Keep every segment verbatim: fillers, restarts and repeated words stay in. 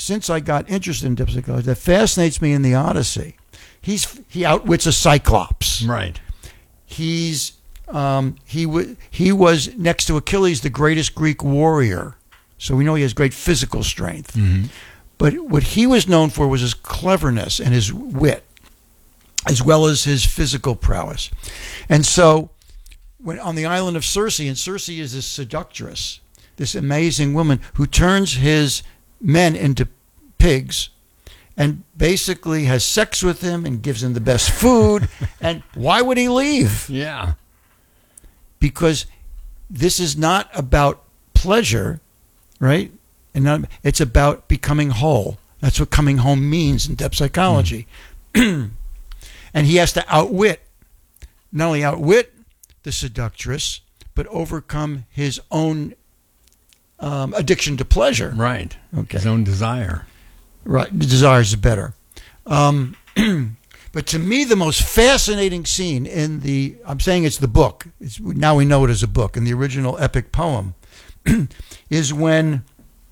since I got interested in depth psychology, that fascinates me in the Odyssey. He's he outwits a Cyclops. Right. He's um, he w- he was next to Achilles the greatest Greek warrior, so we know he has great physical strength. Mm-hmm. But what he was known for was his cleverness and his wit, as well as his physical prowess. And so, when on the island of Circe, and Circe is this seductress, this amazing woman who turns his men into pigs and basically has sex with him and gives him the best food. And why would he leave? Yeah. Because this is not about pleasure, right? And not, it's about becoming whole. That's what coming home means in depth psychology. Mm. And he has to outwit, not only outwit the seductress, but overcome his own um, addiction to pleasure. Right. Okay. His own desire. Right. The desire is better. Um, but to me, the most fascinating scene in the, I'm saying it's the book, it's, now we know it as a book, in the original epic poem, is when,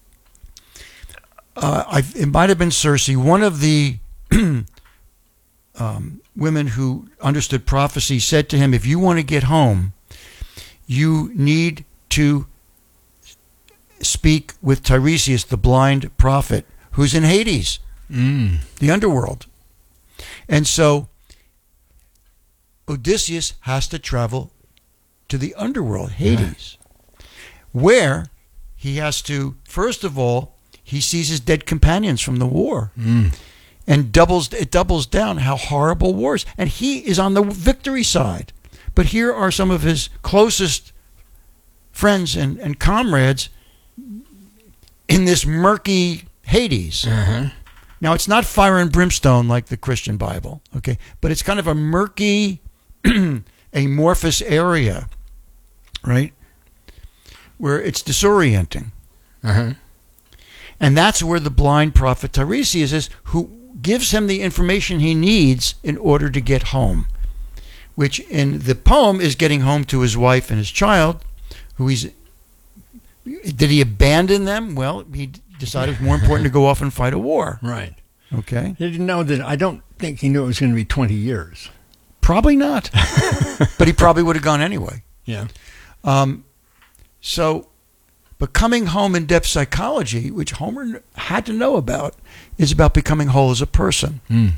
uh, I, it might have been Circe, one of the um, women who understood prophecy said to him, if you want to get home, you need to speak with Tiresias, the blind prophet, who's in Hades, mm. the underworld. And so Odysseus has to travel to the underworld, Hades, yeah. where he has to, first of all, he sees his dead companions from the war. Mm. And doubles it doubles down how horrible wars. And he is on the victory side. But here are some of his closest friends and, and comrades in this murky Hades. Uh-huh. Now, it's not fire and brimstone like the Christian Bible, okay? But it's kind of a murky, amorphous area, right? Where it's disorienting. Uh-huh. And that's where the blind prophet Tiresias is, who gives him the information he needs in order to get home, which in the poem is getting home to his wife and his child, who he's... Did he abandon them? Well, he decided it was more important to go off and fight a war. Right. Okay. He didn't know that. I don't think he knew it was going to be twenty years. Probably not. But he probably would have gone anyway. Yeah. Um, so, but coming home in depth psychology, which Homer had to know about, is about becoming whole as a person. Mm.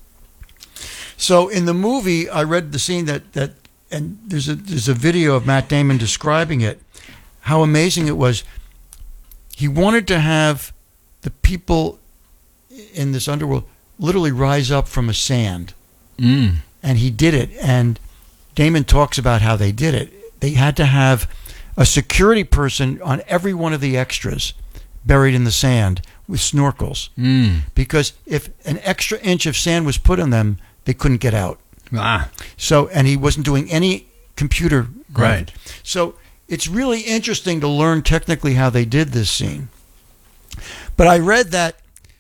So in the movie, I read the scene that, that and there's a there's a video of Matt Damon describing it, how amazing it was. He wanted to have the people in this underworld literally rise up from a sand. Mm. And he did it. And Damon talks about how they did it. They had to have a security person on every one of the extras buried in the sand with snorkels. Mm. Because if an extra inch of sand was put on them, they couldn't get out. Ah. So, and he wasn't doing any computer. Right. So it's really interesting to learn technically how they did this scene. But I read that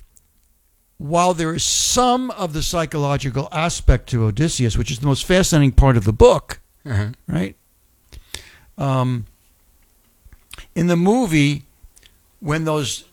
while there is some of the psychological aspect to Odysseus, which is the most fascinating part of the book, uh-huh. right? Um, in the movie, when those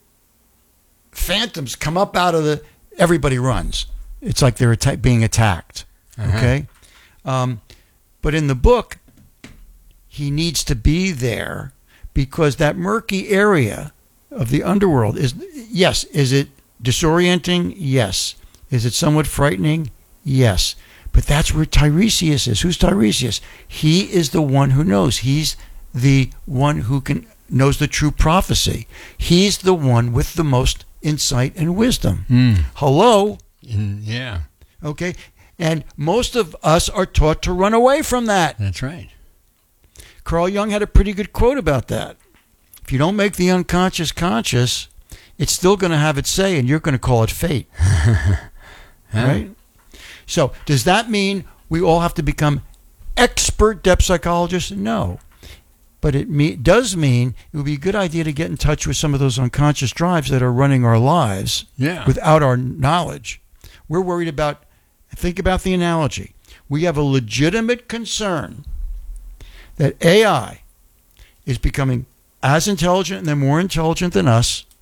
phantoms come up out of the, everybody runs. It's like they're atta- being attacked, uh-huh. okay? Um, but in the book, he needs to be there because that murky area of the underworld is, yes, is it disorienting? Yes. Is it somewhat frightening? Yes. But that's where Tiresias is. Who's Tiresias? He is the one who knows. He's the one who can knows the true prophecy. He's the one with the most insight and wisdom. Mm. Hello? Mm, yeah. Okay? And most of us are taught to run away from that. That's right. Carl Jung had a pretty good quote about that. If you don't make the unconscious conscious, it's still going to have its say, and you're going to call it fate. huh? Right? So, does that mean we all have to become expert depth psychologists? No. But it me- does mean it would be a good idea to get in touch with some of those unconscious drives that are running our lives yeah. without our knowledge. We're worried about, think about the analogy. We have a legitimate concern that A I is becoming as intelligent and then more intelligent than us,